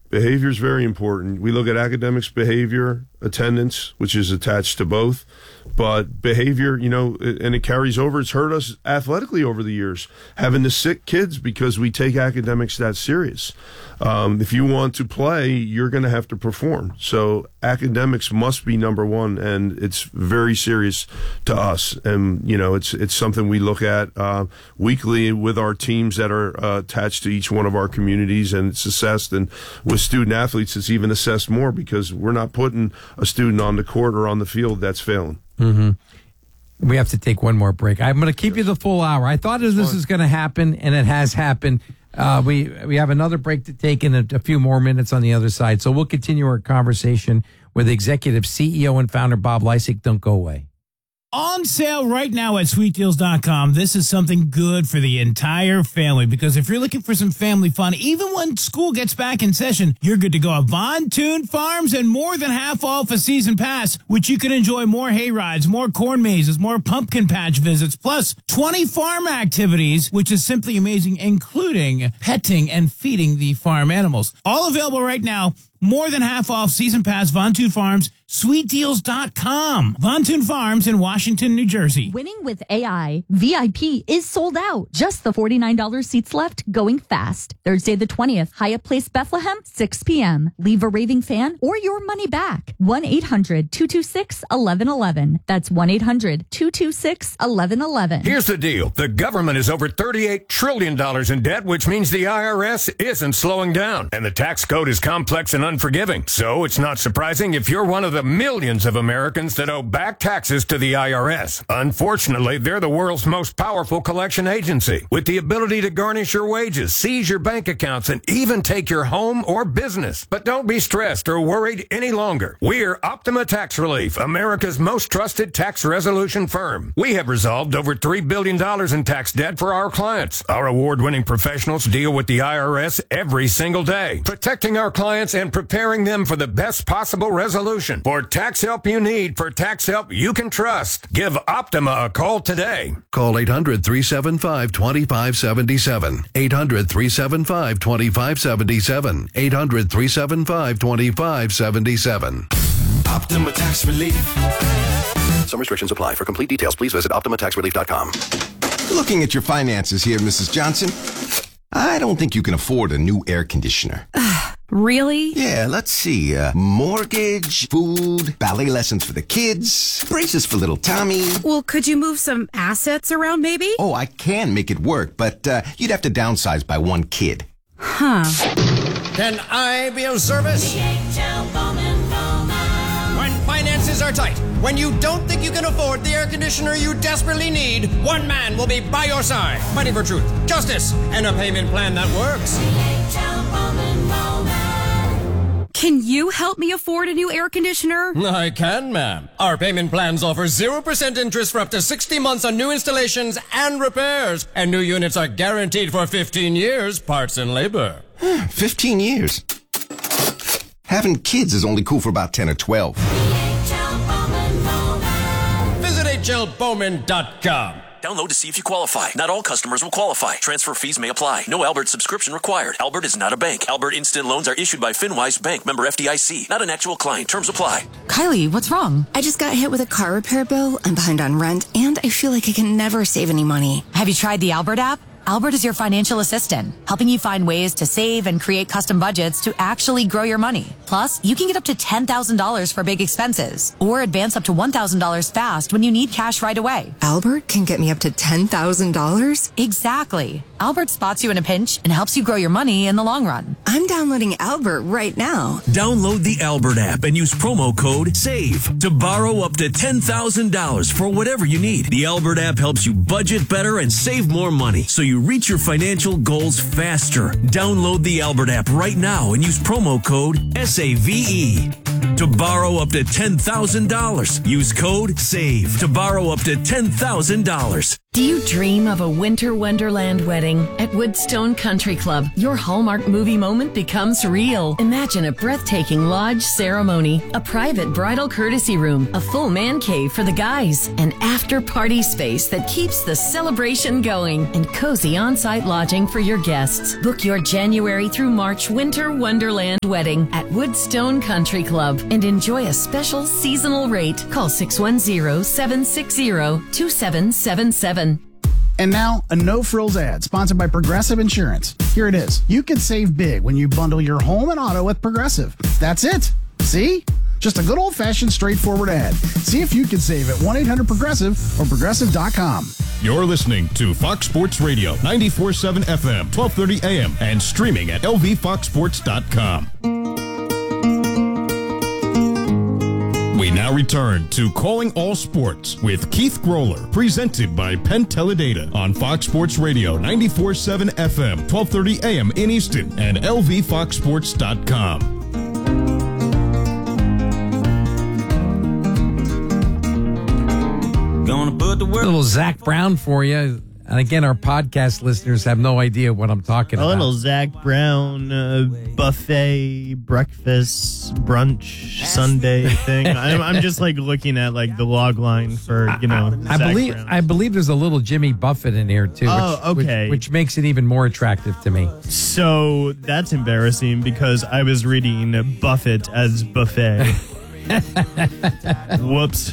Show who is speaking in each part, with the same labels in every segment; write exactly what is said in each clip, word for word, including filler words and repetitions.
Speaker 1: Behavior is very important. We look at academics, behavior, attendance, which is attached to both. But behavior, you know, and it carries over. It's hurt us athletically over the years, having to sit kids because we take academics that serious. Um, if you want to play, you're going to have to perform. So academics must be number one, and it's very serious to us. And, you know, it's it's something we look at uh, weekly with our teams that are uh, attached to each one of our communities, and it's assessed. And with student athletes, it's even assessed more because we're not putting a student on the court or on the field that's failing.
Speaker 2: Mm-hmm. We have to take one more break. I'm going to keep you the full hour. I thought this was going to happen, and it has happened. Uh, we we have another break to take in a, a few more minutes on the other side. So we'll continue our conversation with Executive C E O and founder Bob Lysyk. Don't go away.
Speaker 3: On sale right now at sweet deals dot com. This is something good for the entire family, because if you're looking for some family fun, even when school gets back in session, you're good to go at Von Toon Farms, and more than half off a season pass, which you can enjoy more hay rides, more corn mazes, more pumpkin patch visits, plus twenty farm activities, which is simply amazing, including petting and feeding the farm animals. All available right now. More than half off season pass, Von Toon Farms, sweet deals dot com. Von Toon Farms in Washington, New Jersey.
Speaker 4: Winning with A I, V I P is sold out. Just the forty-nine dollars seats left, going fast. Thursday the twentieth, Hyatt Place, Bethlehem, six p.m. Leave a raving fan or your money back. one eight hundred two two six one one one one. That's one eight hundred two two six one one one one.
Speaker 5: Here's the deal. The government is over thirty-eight trillion dollars in debt, which means the I R S isn't slowing down. And the tax code is complex and unforgiving. So it's not surprising if you're one of the millions of Americans that owe back taxes to the I R S. Unfortunately, they're the world's most powerful collection agency, with the ability to garnish your wages, seize your bank accounts, and even take your home or business. But don't be stressed or worried any longer. We're Optima Tax Relief, America's most trusted tax resolution firm. We have resolved over three billion dollars in tax debt for our clients. Our award-winning professionals deal with the I R S every single day, protecting our clients and preparing them for the best possible resolution. For tax help you need, for tax help you can trust, give Optima a call today.
Speaker 6: Call eight hundred three seven five two five seven seven. eight hundred three seven five two five seven seven. eight hundred three seven five two five seven seven.
Speaker 7: Optima Tax Relief.
Speaker 6: Some restrictions apply. For complete details, please visit optima tax relief dot com.
Speaker 7: Looking at your finances here, Missus Johnson, I don't think you can afford a new air conditioner.
Speaker 8: Really?
Speaker 7: Yeah, let's see. Uh, mortgage, food, ballet lessons for the kids, braces for little Tommy.
Speaker 8: Well, could you move some assets around, maybe?
Speaker 7: Oh, I can make it work, but uh, you'd have to downsize by one kid.
Speaker 8: Huh.
Speaker 9: Can I be of service? When finances are tight, when you don't think you can afford the air conditioner you desperately need, one man will be by your side, fighting for truth, justice, and a payment plan that works.
Speaker 8: Can you help me afford a new air conditioner?
Speaker 9: I can, ma'am. Our payment plans offer zero percent interest for up to sixty months on new installations and repairs. And new units are guaranteed for fifteen years, parts and labor.
Speaker 7: fifteen years. Having kids is only cool for about ten or twelve.
Speaker 9: Visit H L Bowman dot com.
Speaker 10: Download to see if you qualify. Not all customers will qualify. Transfer fees may apply. No Albert subscription required. Albert is not a bank. Albert Instant Loans are issued by FinWise Bank, member F D I C. Not an actual client. Terms apply.
Speaker 11: Kylie, what's wrong? I just got hit with a car repair bill. I'm behind on rent, and I feel like I can never save any money.
Speaker 12: Have you tried the Albert app? Albert is your financial assistant, helping you find ways to save and create custom budgets to actually grow your money. Plus, you can get up to ten thousand dollars for big expenses, or advance up to one thousand dollars fast when you need cash right away.
Speaker 11: Albert can get me up to ten thousand dollars?
Speaker 12: Exactly. Albert spots you in a pinch and helps you grow your money in the long run.
Speaker 11: I'm downloading Albert right now.
Speaker 13: Download the Albert app and use promo code SAVE to borrow up to ten thousand dollars for whatever you need. The Albert app helps you budget better and save more money, so you reach your financial goals faster. Download the Albert app right now and use promo code S A V E. to borrow up to ten thousand dollars. Use code SAVE to borrow up to ten thousand dollars.
Speaker 14: Do you dream of a winter wonderland wedding? At Woodstone Country Club, your Hallmark movie moment becomes real. Imagine a breathtaking lodge ceremony, a private bridal courtesy room, a full man cave for the guys, an after-party space that keeps the celebration going, and cozy on-site lodging for your guests. Book your January through March winter wonderland wedding at Woodstone Country Club and enjoy a special seasonal rate. Call six one zero, seven six zero, two seven seven seven.
Speaker 15: And now, a no-frills ad sponsored by Progressive Insurance. Here it is. You can save big when you bundle your home and auto with Progressive. That's it. See? Just a good old-fashioned straightforward ad. See if you can save at one eight hundred progressive or progressive dot com.
Speaker 16: You're listening to Fox Sports Radio, ninety-four point seven F M, twelve thirty A M, and streaming at L V fox sports dot com. We now return to Calling All Sports with Keith Groller, presented by Penn Teledata on Fox Sports Radio, ninety-four point seven F M, twelve thirty A M in Easton, and L V fox sports dot com.
Speaker 2: Gonna put the word- a little Zach Brown for you. And again, our podcast listeners have no idea what I'm talking
Speaker 17: a
Speaker 2: about.
Speaker 17: A little Zach Brown uh, buffet, breakfast, brunch, Sunday thing. I'm, I'm just like looking at like the log line for, you know,
Speaker 2: I, I
Speaker 17: Zach
Speaker 2: believe
Speaker 17: Brown.
Speaker 2: I believe there's a little Jimmy Buffett in here too.
Speaker 17: Oh,
Speaker 2: which,
Speaker 17: okay.
Speaker 2: Which, which makes it even more attractive to me.
Speaker 17: So that's embarrassing because I was reading Buffett as buffet. Whoops.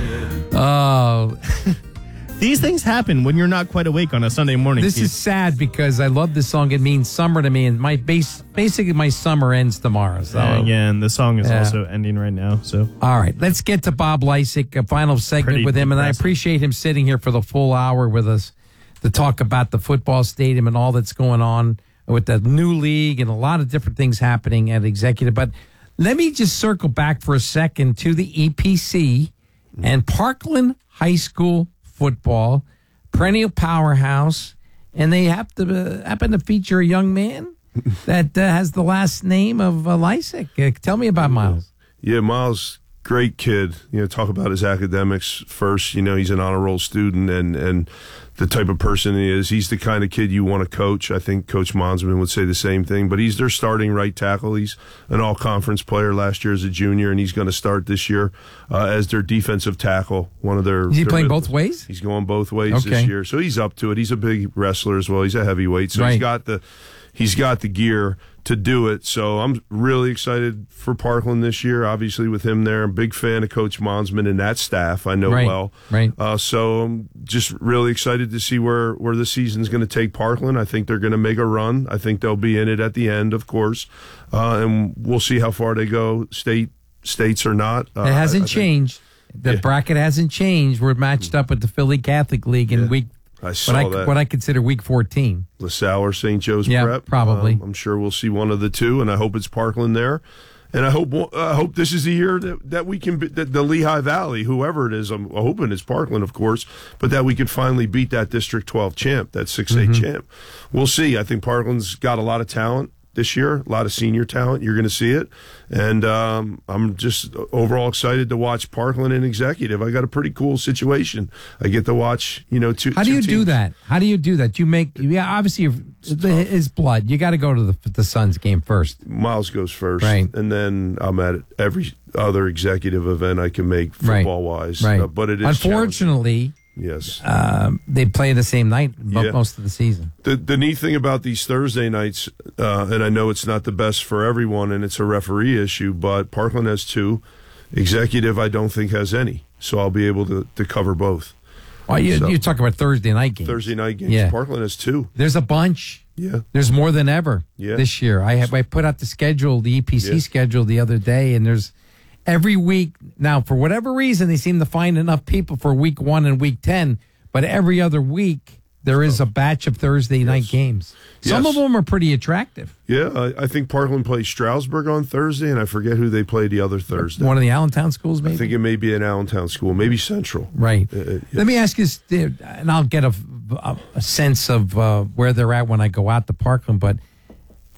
Speaker 2: Oh.
Speaker 17: These things happen when you're not quite awake on a Sunday morning.
Speaker 2: This
Speaker 17: Keith.
Speaker 2: is sad because I love this song. It means summer to me, and my base basically my summer ends tomorrow. So
Speaker 17: yeah, again, the song is
Speaker 2: yeah.
Speaker 17: also ending right now. So
Speaker 2: all right, let's get to Bob Lysick, a final segment
Speaker 17: Pretty
Speaker 2: with him,
Speaker 17: impressive.
Speaker 2: and I appreciate him sitting here for the full hour with us to talk about the football stadium and all that's going on with the new league and a lot of different things happening at Executive. But let me just circle back for a second to the E P C and Parkland High School football, perennial powerhouse, and they have to uh, happen to feature a young man that uh, has the last name of uh, Lysick. Uh, tell me about Miles.
Speaker 1: Yeah, Miles, great kid. You know, talk about his academics first. You know, he's an honor roll student, and and the type of person he is. He's the kind of kid you want to coach. I think Coach Monsman would say the same thing. But he's their starting right tackle. He's an all-conference player last year as a junior, and he's going to start this year uh, as their defensive tackle. One of their.
Speaker 2: Is he
Speaker 1: their
Speaker 2: playing
Speaker 1: middle,
Speaker 2: both ways?
Speaker 1: He's going both ways
Speaker 2: Okay.
Speaker 1: this year, so he's up to it. He's a big wrestler as well. He's a heavyweight, so
Speaker 2: Right.
Speaker 1: he's got the he's got the gear to do it. So I'm really excited for Parkland this year, obviously with him there. I'm a big fan of Coach Monsman and that staff I know
Speaker 2: Right,
Speaker 1: well.
Speaker 2: right.
Speaker 1: Uh, so I'm just really excited to see where, where the season's going to take Parkland. I think they're going to make a run. I think they'll be in it at the end, of course. Uh, and we'll see how far they go, state states or not. Uh,
Speaker 2: It hasn't
Speaker 1: I- I think-
Speaker 2: changed. The
Speaker 1: Yeah.
Speaker 2: bracket hasn't changed. We're matched up with the Philly Catholic League in
Speaker 1: Yeah.
Speaker 2: week
Speaker 1: I saw
Speaker 2: what I,
Speaker 1: that.
Speaker 2: what I consider week fourteen.
Speaker 1: LaSalle or Saint Joe's
Speaker 2: Yeah,
Speaker 1: Prep.
Speaker 2: probably.
Speaker 1: Um, I'm sure we'll see one of the two, and I hope it's Parkland there. And I hope I hope this is the year that, that we can be, that the Lehigh Valley, whoever it is, I'm hoping it's Parkland, of course, but that we can finally beat that District twelve champ, that six A
Speaker 2: Mhm.
Speaker 1: champ. We'll see. I think Parkland's got a lot of talent this year, a lot of senior talent. You're going to see it. And um, I'm just overall excited to watch Parkland and Executive. I got a pretty cool situation. I get to watch, you know, two
Speaker 2: How do
Speaker 1: two
Speaker 2: you do
Speaker 1: teams.
Speaker 2: that? How do you do that? You make yeah, obviously you're- his blood. You got to go to the the Suns game first.
Speaker 1: Miles goes first,
Speaker 2: Right.
Speaker 1: and then I'm at every other executive event I can make
Speaker 2: Right.
Speaker 1: football wise.
Speaker 2: Right.
Speaker 1: Uh, but it is
Speaker 2: unfortunately,
Speaker 1: yes,
Speaker 2: um, they play the same night mo-
Speaker 1: Yeah.
Speaker 2: most of the season.
Speaker 1: The the neat thing about these Thursday nights, uh, and I know it's not the best for everyone, and it's a referee issue, but Parkland has two. Executive, I don't think has any, so I'll be able to, to cover both.
Speaker 2: Oh, you,
Speaker 1: So-
Speaker 2: you talk about Thursday night games.
Speaker 1: Thursday night games.
Speaker 2: Yeah.
Speaker 1: Parkland has two.
Speaker 2: There's a bunch.
Speaker 1: Yeah.
Speaker 2: There's more than ever
Speaker 1: Yeah.
Speaker 2: this year. I have I put out the schedule, the E P C
Speaker 1: Yeah.
Speaker 2: schedule the other day, and there's every week now for whatever reason they seem to find enough people for week one and week ten, but every other week there is a batch of Thursday night games. Some
Speaker 1: Yes.
Speaker 2: of them are pretty attractive.
Speaker 1: Yeah, I, I think Parkland plays Stroudsburg on Thursday, and I forget who they play the other Thursday.
Speaker 2: One of the Allentown schools, maybe.
Speaker 1: I think it may be an Allentown school, maybe Central.
Speaker 2: Right.
Speaker 1: Uh, uh, yeah.
Speaker 2: Let me ask you, this, and I'll get a, a, a sense of uh, where they're at when I go out to Parkland. But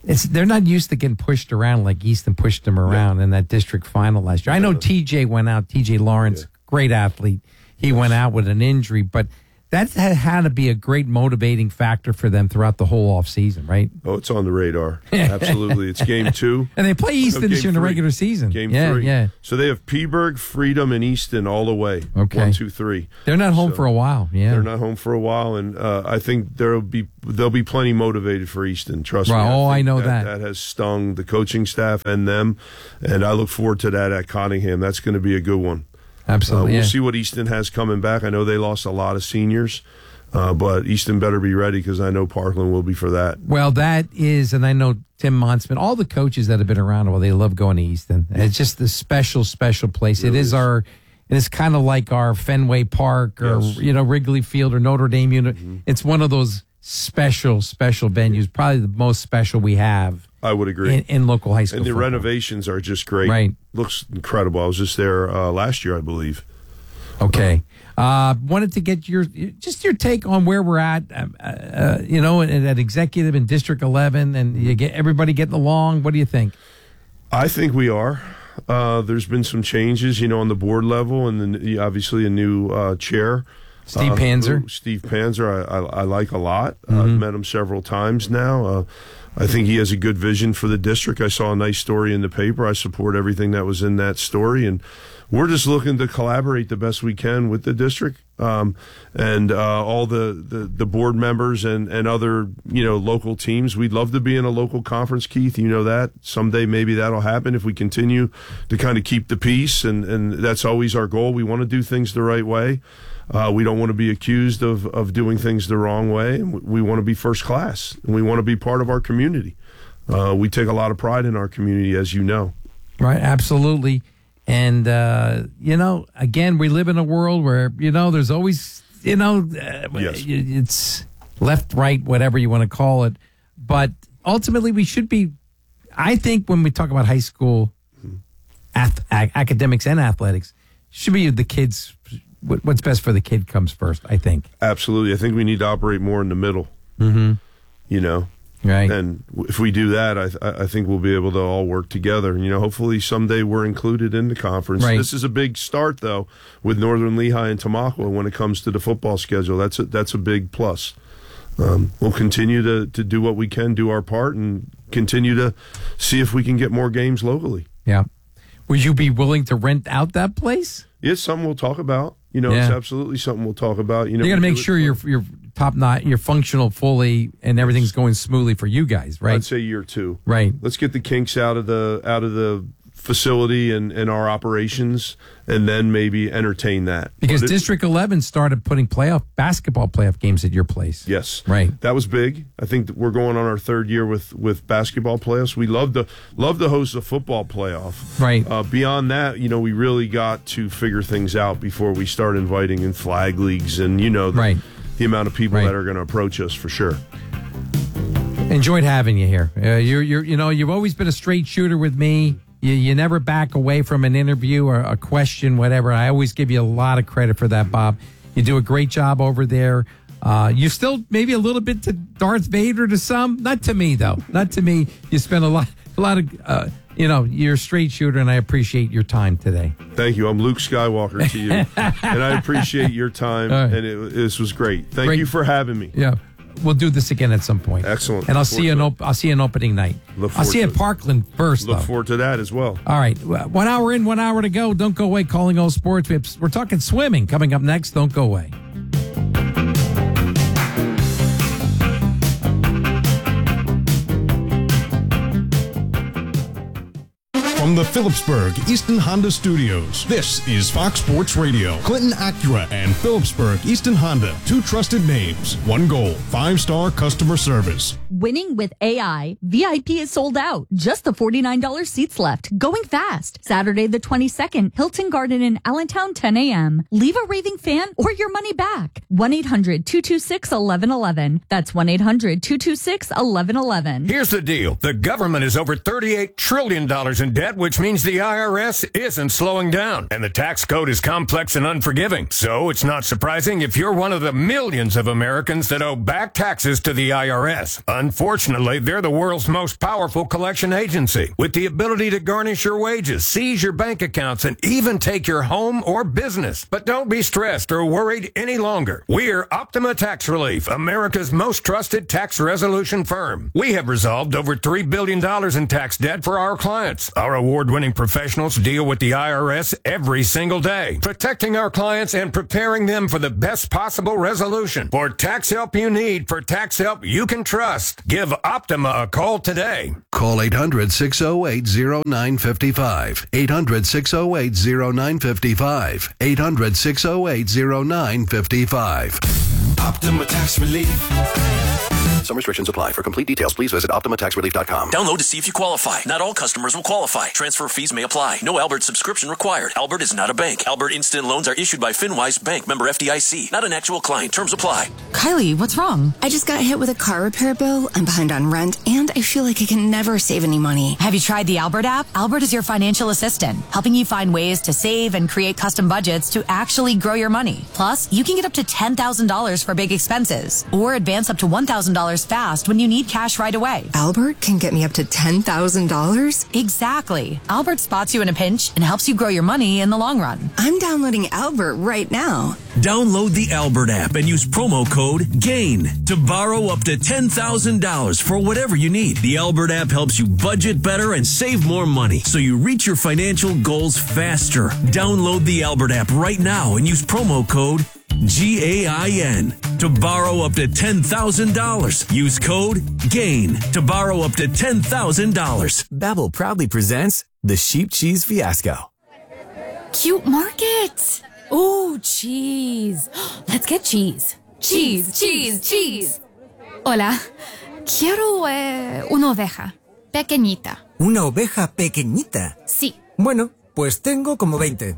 Speaker 2: it's they're not used to getting pushed around like Easton pushed them around yeah. in that district final last year. I know T J went out, T J Lawrence, yeah. great athlete. He yes. went out with an injury, but that had to be a great motivating factor for them throughout the whole offseason, right?
Speaker 1: Oh, it's on the radar. Absolutely. It's game two.
Speaker 2: And they play Easton this year in the regular season.
Speaker 1: Game
Speaker 2: yeah,
Speaker 1: three.
Speaker 2: Yeah.
Speaker 1: So they have Peaburg, Freedom, and Easton all the way.
Speaker 2: Okay.
Speaker 1: One, two, three.
Speaker 2: They're not home
Speaker 1: so
Speaker 2: for a while. Yeah.
Speaker 1: They're not home for a while. And uh, I think there'll be they'll be plenty motivated for Easton. Trust
Speaker 2: right.
Speaker 1: me.
Speaker 2: I oh, I know
Speaker 1: that,
Speaker 2: that.
Speaker 1: That has stung the coaching staff and them. And I look forward to that at Cottingham. That's going to be a good one.
Speaker 2: Absolutely.
Speaker 1: Uh, we'll
Speaker 2: yeah.
Speaker 1: see what Easton has coming back. I know they lost a lot of seniors. Uh, but Easton better be ready because I know Parkland will be for that.
Speaker 2: Well, that is, and I know Tim Monsman, all the coaches that have been around, well, they love going to Easton. It's just a special, special place. It, really it is, is our, it is kind of like our Fenway Park or, yes. you know, Wrigley Field or Notre Dame. Unit. Mm-hmm. It's one of those special, special venues, probably the most special we have.
Speaker 1: I would agree.
Speaker 2: In, in local high school.
Speaker 1: And the
Speaker 2: football.
Speaker 1: Renovations are just great.
Speaker 2: Right.
Speaker 1: Looks incredible. I was just there uh, last year, I believe.
Speaker 2: Okay. Uh, wanted to get your just your take on where we're at, uh, uh, you know, at, at executive in District eleven, and you get everybody getting along. What do you think?
Speaker 1: I think we are. Uh, there's been some changes, you know, on the board level, and then obviously a new uh, chair,
Speaker 2: Steve
Speaker 1: uh,
Speaker 2: Panzer.
Speaker 1: Who, Steve Panzer, I, I, I like a lot.
Speaker 2: Mm-hmm.
Speaker 1: Uh, I've met him several times now. Uh, I think he has a good vision for the district. I saw a nice story in the paper. I support everything that was in that story, and we're just looking to collaborate the best we can with the district um, and uh, all the, the, the board members and, and other, you know, local teams. We'd love to be in a local conference, Keith. You know that. Someday maybe that'll happen if we continue to kind of keep the peace, and, and that's always our goal. We want to do things the right way. Uh, we don't want to be accused of, of doing things the wrong way. We want to be first class, and we want to be part of our community. Uh, we take a lot of pride in our community, as you know.
Speaker 2: Right, absolutely. And, uh, you know, again, we live in a world where, you know, there's always, you know, uh,
Speaker 1: yes.
Speaker 2: it's left, right, whatever you want to call it. But ultimately, we should be, I think when we talk about high school mm-hmm. ath- academics and athletics, should be the kids, what's best for the kid comes first, I think.
Speaker 1: Absolutely. I think we need to operate more in the middle,
Speaker 2: mm-hmm.
Speaker 1: you know.
Speaker 2: Right.
Speaker 1: And if we do that, I, I think we'll be able to all work together. You know, hopefully someday we're included in the conference.
Speaker 2: Right.
Speaker 1: This is a big start, though, with Northern Lehigh and Tamaqua when it comes to the football schedule. That's a, that's a big plus. Um, we'll continue to, to do what we can, do our part, and continue to see if we can get more games locally.
Speaker 2: Yeah. Would you be willing to rent out that place?
Speaker 1: It's something we'll talk about. You know, yeah. It's absolutely something we'll talk about. You know,
Speaker 2: you got to make sure you're you're top notch, you're functional fully, and everything's going smoothly for you guys, right?
Speaker 1: I'd say year two.
Speaker 2: Right.
Speaker 1: Let's get the kinks out of the out of the facility and, and our operations, and then maybe entertain that.
Speaker 2: Because
Speaker 1: it,
Speaker 2: District eleven started putting playoff basketball playoff games at your place.
Speaker 1: Yes.
Speaker 2: Right.
Speaker 1: That was big. I think that we're going on our third year with, with basketball playoffs. We love to love to host a football playoff.
Speaker 2: Right.
Speaker 1: Uh, beyond that, you know, we really got to figure things out before we start inviting in flag leagues and, you know, the,
Speaker 2: right.
Speaker 1: the amount of people
Speaker 2: right.
Speaker 1: that are going to approach us for sure.
Speaker 2: Enjoyed having you here. Uh, you're, you're, you know, you've always been a straight shooter with me. You, you never back away from an interview or a question, whatever. I always give you a lot of credit for that, Bob. You do a great job over there. Uh, you still maybe a little bit to Darth Vader to some, not to me though. Not to me. You spend a lot, a lot of, uh, you know, you're a straight shooter, and I appreciate your time today.
Speaker 1: Thank you. I'm Luke Skywalker to you, and I appreciate your time. Right. And it, this was great. Thank great. you for having me.
Speaker 2: Yeah. We'll do this again at some point.
Speaker 1: Excellent.
Speaker 2: And I'll see you. An op- I'll see you an opening night.
Speaker 1: Look
Speaker 2: I'll see you at Parkland first.
Speaker 1: Look
Speaker 2: though.
Speaker 1: forward to that as well.
Speaker 2: All right, one hour in, one hour to go. Don't go away. Calling all sports. We have, we're talking swimming coming up next. Don't go away.
Speaker 16: From the Phillipsburg Easton Honda Studios, this is Fox Sports Radio. Clinton Acura and Phillipsburg Easton Honda, two trusted names, one goal, five-star customer service.
Speaker 4: Winning with A I. V I P is sold out. Just the forty-nine dollars seats left. Going fast. Saturday the twenty-second, Hilton Garden in Allentown, ten a.m. Leave a raving fan or your money back. one eight hundred two two six one one one one. That's one eight hundred two two six one one one one.
Speaker 5: Here's the deal. The government is over thirty-eight trillion dollars in debt, debt, which means the I R S isn't slowing down. And the tax code is complex and unforgiving. So it's not surprising if you're one of the millions of Americans that owe back taxes to the I R S. Unfortunately, they're the world's most powerful collection agency, with the ability to garnish your wages, seize your bank accounts, and even take your home or business. But don't be stressed or worried any longer. We're Optima Tax Relief, America's most trusted tax resolution firm. We have resolved over three billion dollars in tax debt for our clients. Our award-winning professionals deal with the I R S every single day, protecting our clients and preparing them for the best possible resolution. For tax help you need, for tax help you can trust, give Optima a call today.
Speaker 6: Call eight hundred, six oh eight, oh nine five five. eight hundred, six oh eight, oh nine five five. eight hundred, six oh eight, oh nine five five.
Speaker 7: Optima Tax Relief.
Speaker 6: Some restrictions apply. For complete details, please visit Optima Tax Relief dot com.
Speaker 10: Download to see if you qualify. Not all customers will qualify. Transfer fees may apply. No Albert subscription required. Albert is not a bank. Albert Instant Loans are issued by FinWise Bank, member F D I C. Not an actual client. Terms apply.
Speaker 12: Kylie, what's wrong?
Speaker 11: I just got hit with a car repair bill. I'm behind on rent, and I feel like I can never save any money.
Speaker 12: Have you tried the Albert app? Albert is your financial assistant, helping you find ways to save and create custom budgets to actually grow your money. Plus, you can get up to ten thousand dollars for big expenses, or advance up to one thousand dollars fast when you need cash right away.
Speaker 11: Albert can get me up to ten thousand dollars?
Speaker 12: Exactly. Albert spots you in a pinch and helps you grow your money in the long run.
Speaker 11: I'm downloading Albert right now.
Speaker 13: Download the Albert app and use promo code GAIN to borrow up to ten thousand dollars for whatever you need. The Albert app helps you budget better and save more money, so you reach your financial goals faster. Download the Albert app right now and use promo code G A I N to borrow up to ten thousand dollars. Use code GAIN to borrow up to ten thousand dollars.
Speaker 18: Babbel proudly presents the Sheep Cheese Fiasco.
Speaker 8: Cute market. Oh, cheese. Let's get cheese. Cheese, cheese, cheese. Hola. Quiero eh, una oveja. Pequeñita.
Speaker 18: ¿Una oveja pequeñita?
Speaker 8: Sí.
Speaker 18: Bueno, pues tengo como veinte.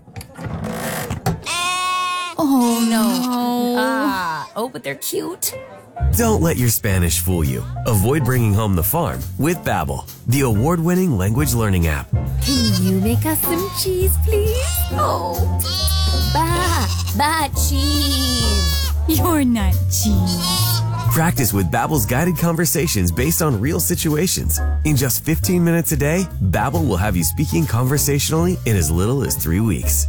Speaker 8: Oh, no. Ah, oh, but they're cute.
Speaker 18: Don't let your Spanish fool you. Avoid bringing home the farm with Babbel, the award-winning language learning app.
Speaker 8: Can you make us some cheese, please? Oh, ba, ba cheese. You're not cheese.
Speaker 18: Practice with Babbel's guided conversations based on real situations. In just fifteen minutes a day, Babbel will have you speaking conversationally in as little as three weeks.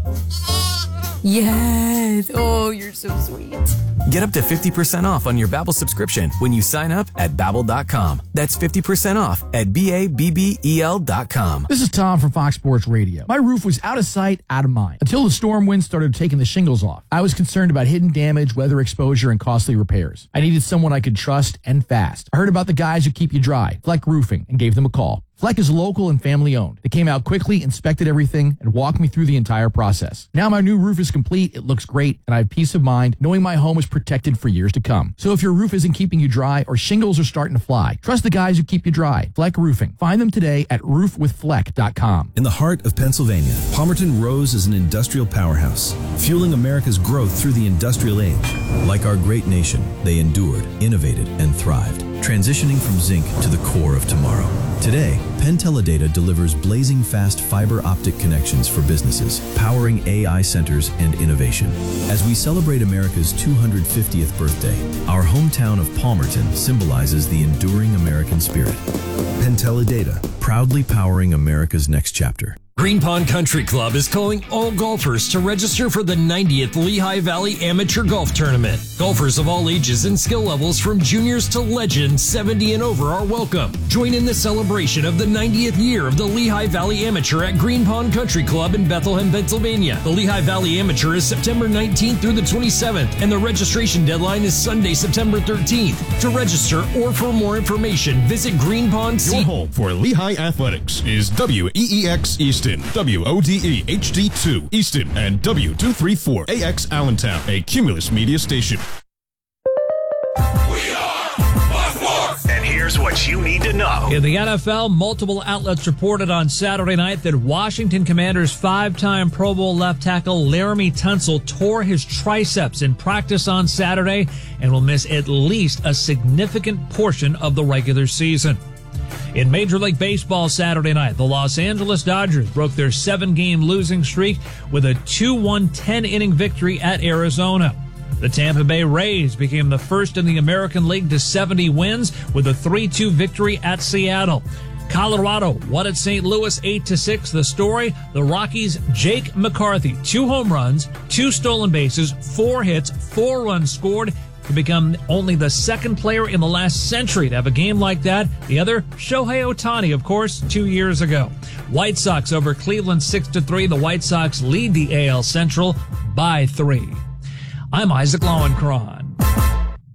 Speaker 8: Yes. Oh, you're so sweet.
Speaker 18: Get up to fifty percent off on your Babbel subscription when you sign up at Babbel dot com. That's fifty percent off at B A B B E L dot com.
Speaker 19: This is Tom from Fox Sports Radio. My roof was out of sight, out of mind, until the storm winds started taking the shingles off. I was concerned about hidden damage, weather exposure, and costly repairs. I needed someone I could trust and fast. I heard about the guys who keep you dry, Fleck Roofing, and gave them a call. Fleck is local and family owned. They came out quickly, inspected everything, and walked me through the entire process. Now my new roof is complete, it looks great, and I have peace of mind knowing my home is protected for years to come. So if your roof isn't keeping you dry or shingles are starting to fly, trust the guys who keep you dry. Fleck Roofing. Find them today at roof with fleck dot com.
Speaker 20: In the heart of Pennsylvania, Palmerton rose as an industrial powerhouse, fueling America's growth through the industrial age. Like our great nation, they endured, innovated, and thrived, transitioning from zinc to the core of tomorrow. Today, Penn Teledata delivers blazing fast fiber optic connections for businesses, powering A I centers and innovation. As we celebrate America's two hundred fiftieth birthday, our hometown of Palmerton symbolizes the enduring American spirit. Penn Teledata, proudly powering America's next chapter.
Speaker 21: Green Pond Country Club is calling all golfers to register for the ninetieth Lehigh Valley Amateur Golf Tournament. Golfers of all ages and skill levels from juniors to legends seventy and over are welcome. Join in the celebration of the ninetieth year of the Lehigh Valley Amateur at Green Pond Country Club in Bethlehem, Pennsylvania. The Lehigh Valley Amateur is September nineteenth through the twenty-seventh, and the registration deadline is Sunday, September thirteenth. To register or for more information, visit Green Pond C.
Speaker 16: Your home for Lehigh Athletics is W E E X Easton, W O D E H D two Easton, and W two thirty-four A X Allentown, a Cumulus Media station.
Speaker 22: And here's what you need to know.
Speaker 23: In the N F L, multiple outlets reported on Saturday night that Washington Commanders five-time Pro Bowl left tackle Laramie Tunsil tore his triceps in practice on Saturday and will miss at least a significant portion of the regular season. In Major League Baseball Saturday night, the Los Angeles Dodgers broke their seven-game losing streak with a two one ten-inning victory at Arizona. The Tampa Bay Rays became the first in the American League to seventy wins with a three two victory at Seattle. Colorado won at Saint Louis eight to six. The story, the Rockies' Jake McCarthy, two home runs, two stolen bases, four hits, four runs scored, to become only the second player in the last century to have a game like that. The other, Shohei Ohtani, of course, two years ago. White Sox over Cleveland six to three. The White Sox lead the A L Central by three. I'm Isaac Lowenkron.